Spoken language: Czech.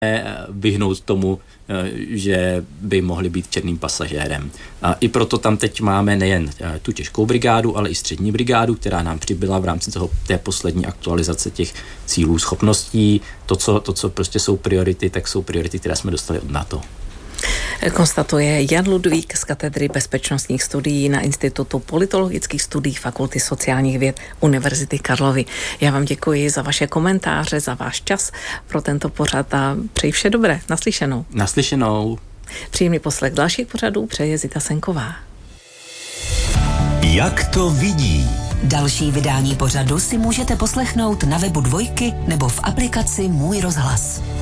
vyhnout tomu, že by mohli být černým pasažérem. A i proto tam teď máme nejen tu těžkou brigádu, ale i střední brigádu, která nám přibyla v rámci té poslední aktualizace těch cílů, schopností. To, co prostě jsou priority, tak jsou priority, které jsme dostali od NATO. Konstatuje Jan Ludvík z katedry bezpečnostních studií na Institutu politologických studií Fakulty sociálních věd Univerzity Karlovy. Já vám děkuji za vaše komentáře, za váš čas pro tento pořad a přeji vše dobré. Naslyšenou. Naslyšenou. Příjemný poslech dalších pořadů přeje Zita Senková. Jak to vidí? Další vydání pořadu si můžete poslechnout na webu Dvojky nebo v aplikaci Můj rozhlas.